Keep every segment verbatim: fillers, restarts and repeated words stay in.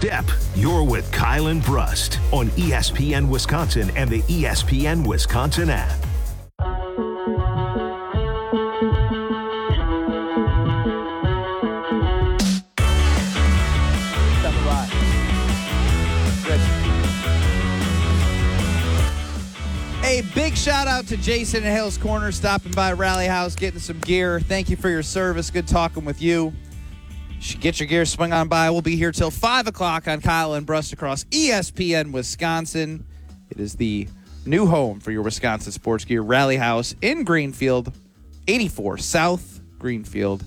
step. You're with Kyle and Brust on E S P N Wisconsin and the E S P N Wisconsin app. A big shout out to Jason at Hales Corner stopping by Rally House, getting some gear. Thank you for your service. Good talking with you. You should get your gear, swing on by. We'll be here till five o'clock on Kyle and Brust across E S P N Wisconsin. It is the new home for your Wisconsin sports gear, Rally House in Greenfield, eighty-four South Greenfield.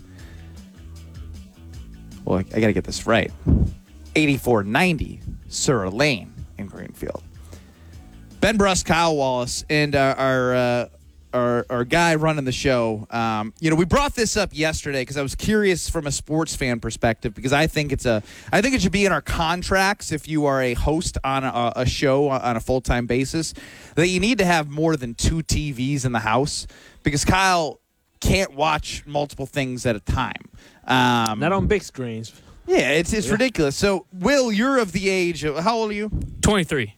Well, I, I got to get this right. eighty-four ninety Surra Lane in Greenfield. Ben Brust, Kyle Wallace, and our our, uh, our our guy running the show. Um, you know, we brought this up yesterday because I was curious from a sports fan perspective because I think it's a I think it should be in our contracts if you are a host on a, a show on a full time basis that you need to have more than two T Vs in the house because Kyle can't watch multiple things at a time. Um, Not on big screens. Yeah, it's it's yeah. ridiculous. So, Will, you're of the age of how old are you? twenty-three.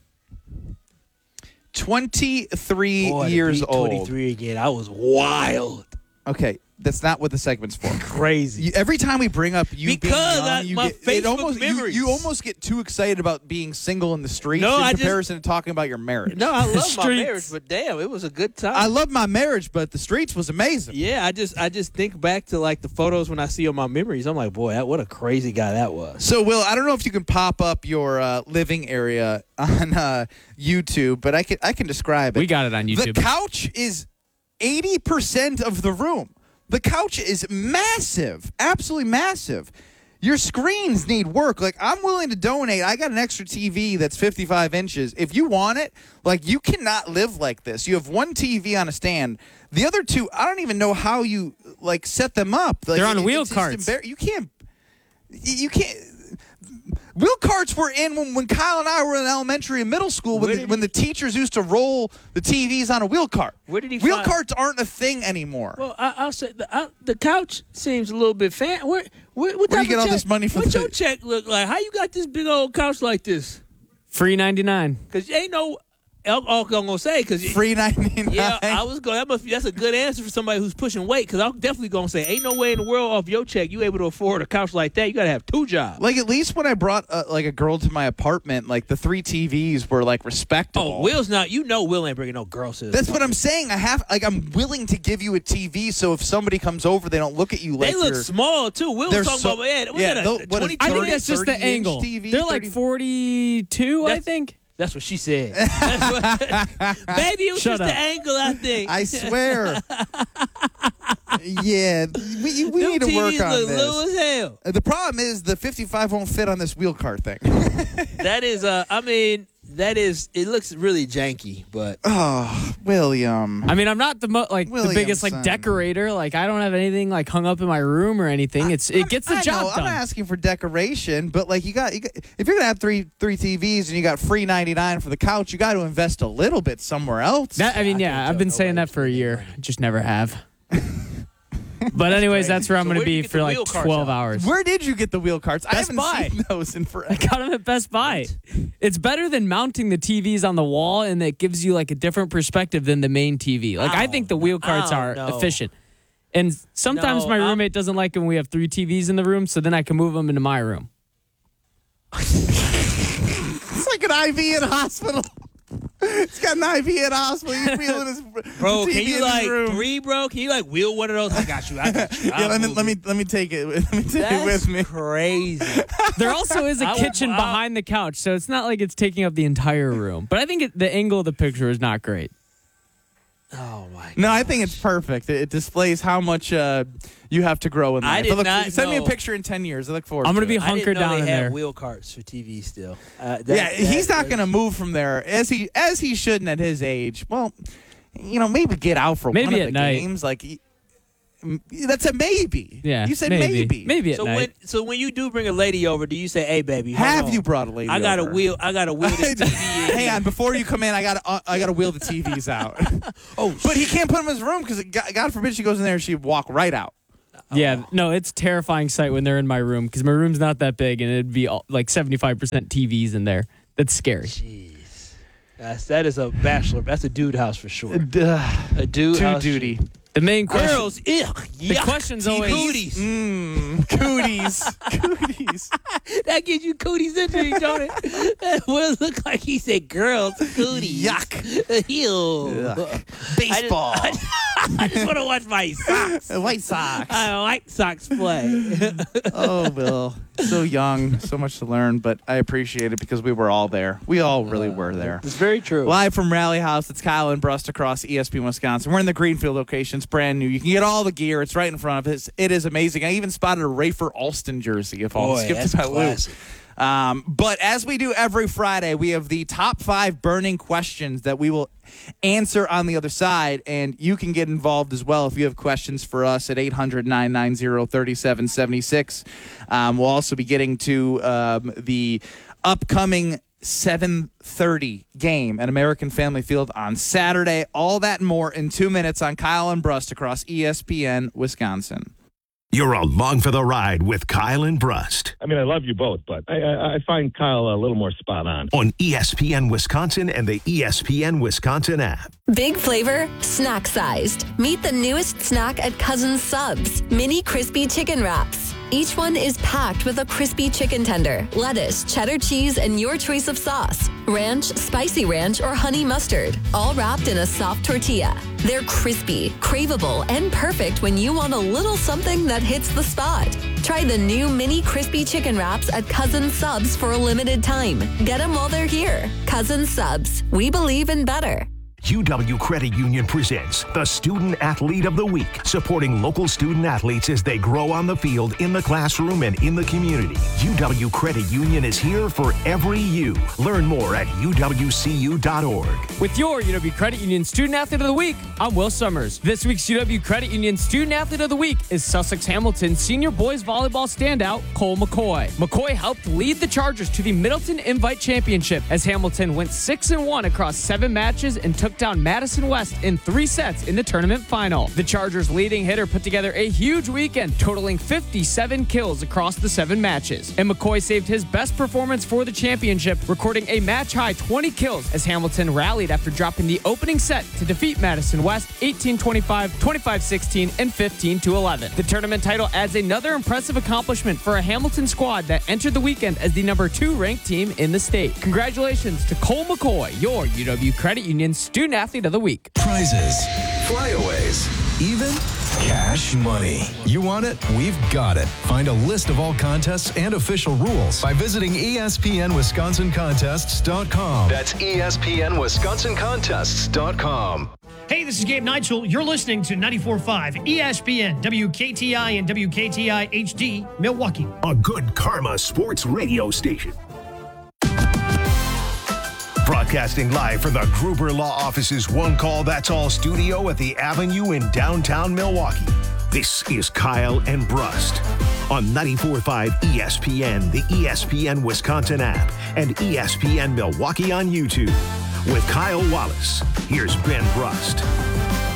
twenty-three Boy, years old. twenty-three again. I was wild. Okay, that's not what the segment's for. Crazy. You, every time we bring up you because being young, I, you my get, Facebook it almost, memories. You, you almost get too excited about being single in the streets no, in I comparison just, to talking about your marriage. No, I love my marriage, but damn, it was a good time. I love my marriage, but the streets was amazing. Yeah, I just I just think back to like the photos when I see on my memories. I'm like, boy, that, what a crazy guy that was. So, Will, I don't know if you can pop up your uh, living area on uh, YouTube, but I can I can describe it. We got it on YouTube. The couch is eighty percent of the room. The couch is massive, absolutely massive. Your screens need work. Like, I'm willing to donate. I got an extra T V that's fifty-five inches. If you want it, like, you cannot live like this. You have one T V on a stand. The other two, I don't even know how you, like, set them up. Like, They're on it, wheel it's carts. Embar- you can't, you can't. Wheel carts were in when, when Kyle and I were in elementary and middle school when, the, when the teachers used to roll the T Vs on a wheel cart. Where did he Wheel find- carts aren't a thing anymore. Well, I, I'll say the, I, the couch seems a little bit fan. Where, where, what Where you type get of all check- this money from? What's the- your check look like? How you got this big old couch like this? Free ninety-nine. Because ain't no all I'm gonna say because free ninety-nine. Yeah, I was going. That must be, that's a good answer for somebody who's pushing weight. Because I'm definitely gonna say, ain't no way in the world off your check you able to afford a couch like that. You gotta have two jobs. Like at least when I brought uh, like a girl to my apartment, like the three T Vs were like respectable. Oh, Will's not. You know, Will ain't bringing no girls to this. That's what I'm saying. I have like I'm willing to give you a T V, so if somebody comes over, they don't look at you like they look you're, small too. Will was talking so, about man. Yeah, that, they'll- a, what is- I think thirty, that's just the thirty angle. T V, They're thirty like forty-two, I think. That's what she said. That's what, baby, it was Shut just up. the angle, I think. I swear. Yeah, we, we Them need to T Vs work on look low this. as hell. The problem is the fifty-five won't fit on this wheel cart thing. That is, uh, I mean, that is. It looks really janky, but Oh, William. I mean, I'm not the mo- like the biggest like Williamson. decorator. Like, I don't have anything like hung up in my room or anything. It's it gets the I job know, done. I'm not asking for decoration, but like you got, you got, if you're gonna have three three T Vs and you got free ninety-nine for the couch, you got to invest a little bit somewhere else. That, I mean, I yeah, can't I've been tell saying nobody that for a year. Just never have. But anyways, that's where I'm So going to where do you be get for the like wheel carts twelve at? hours. Where did you get the wheel carts? I Best haven't Buy. seen those in I forever. got them at Best Buy. It's better than mounting the T Vs on the wall, and it gives you like a different perspective than the main T V. Like I, I think the don't wheel know. carts I are don't know. efficient. And sometimes No, my I'm- roommate doesn't like it when we have three T Vs in the room, so then I can move them into my room. It's like an I V in a hospital. It's got an I V in a hospital. You feeling this, bro, the T V can in you his like room. three, bro? Can you like wheel one of those? I got you. I got you. Yeah, let me let me let me take it. Let me take That's it with me. crazy. There also is a I will- kitchen I'll- behind the couch, so it's not like it's taking up the entire room. But I think it, the angle of the picture is not great. Oh my god. No, I think it's perfect. It, it displays how much uh, you have to grow in life. I did look, not send me a know. picture in ten years. I look forward. I'm to gonna be it. I didn't hunkered know down they in had there. wheel carts for T V still. Uh, that, Yeah, he's that not is- going to move from there as he as he shouldn't at his age. Well, you know, maybe get out for Maybe one of at the night. games. Like he- m- that's a maybe. Yeah, you said maybe. maybe. Maybe at So night. when so when you do bring a lady over, do you say, "Hey, baby, hold Have on. you brought a lady? I got to over? wheel. I got to wheel this T V in." Hang on, before you come in, I got to uh, I got to wheel the T Vs out. Oh, But he can't put them in his room because God, God forbid she goes in there and she walk right out. Yeah, no, it's a terrifying sight when they're in my room because my room's not that big and it'd be all, like seventy-five percent T Vs in there. That's scary. Jeez. That's, that is a bachelor. That's a dude house for sure. Duh. A dude Too house. duty. The main question. Girls, ugh, The yuck, question's always. cooties. Mmm. Cooties. Cooties. That gives you cooties injury, don't it? That would look like he said girls, cooties. Yuck. Ew. Yuck. Baseball. I just, I just want to watch my socks. White Sox. I like Sox play. Oh, Bill. So young. So much to learn, but I appreciate it because we were all there. We all really were there. It's very true. Live from Rally House, it's Kyle and Brust across E S P N Wisconsin. We're in the Greenfield location. It's brand new. You can get all the gear. It's right in front of us. It is amazing. I even spotted a Rafer Alston jersey. If I'll Boy, skip that's to my loop. classic. Um, but as we do every Friday, we have the top five burning questions that we will answer on the other side. And you can get involved as well if you have questions for us at eight hundred, nine nine zero, three seven seven six. Um, we'll also be getting to um, the upcoming seven thirty game at American Family Field on Saturday. All that and more in two minutes on Kyle and Brust across E S P N Wisconsin. You're along for the ride with Kyle and Brust I mean, I love you both, but I, I, I find Kyle a little more spot on. on E S P N Wisconsin and the E S P N Wisconsin app. Big flavor, snack sized. Meet the newest snack at Cousins Subs, mini crispy chicken wraps. Each one is packed with a crispy chicken tender, lettuce, cheddar cheese, and your choice of sauce. Ranch, spicy ranch, or honey mustard, all wrapped in a soft tortilla. They're crispy, craveable, and perfect when you want a little something that hits the spot. Try the new mini crispy chicken wraps at Cousins Subs for a limited time. Get them while they're here. Cousins Subs. We believe in better. U W Credit Union presents the Student Athlete of the Week, supporting local student athletes as they grow on the field, in the classroom, and in the community. U W Credit Union is here for every U. Learn more at U W C U dot org. With your U W Credit Union Student Athlete of the Week, I'm Will Summers. This week's U W Credit Union Student Athlete of the Week is Sussex Hamilton senior boys volleyball standout Cole McCoy. McCoy helped lead the Chargers to the Middleton Invite Championship as Hamilton went six and one across seven matches and took down Madison West in three sets in the tournament final. The Chargers' leading hitter put together a huge weekend, totaling fifty-seven kills across the seven matches. And McCoy saved his best performance for the championship, recording a match-high twenty kills as Hamilton rallied after dropping the opening set to defeat Madison West eighteen twenty-five, twenty-five sixteen, and fifteen to eleven. The tournament title adds another impressive accomplishment for a Hamilton squad that entered the weekend as the number two ranked team in the state. Congratulations to Cole McCoy, your U W Credit Union Student Athlete of the Week. Prizes, flyaways, even cash money. You want it? We've got it. Find a list of all contests and official rules by visiting E S P N Wisconsin Contests dot com. That's E S P N Wisconsin Contests dot com. Hey, this is Gabe Neitzel. You're listening to ninety-four point five E S P N, W K T I, and W K T I H D, Milwaukee. A good karma sports radio station. Broadcasting live from the Gruber Law Office's One Call That's All studio at the Avenue in downtown Milwaukee. This is Kyle and Brust on ninety-four point five E S P N, the E S P N Wisconsin app, and E S P N Milwaukee on YouTube. With Kyle Wallace, here's Ben Brust.